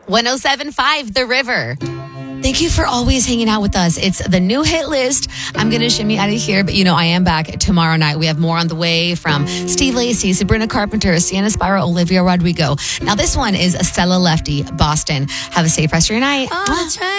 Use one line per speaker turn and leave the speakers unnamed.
107.5 The River. Thank you for always hanging out with us. It's the new hit list. I'm going to shimmy out of here, but I am back tomorrow night. We have more on the way from Steve Lacy, Sabrina Carpenter, Sienna Spiro, Olivia Rodrigo. Now, this one is Stella Lefty, Boston. Have a safe rest of your night.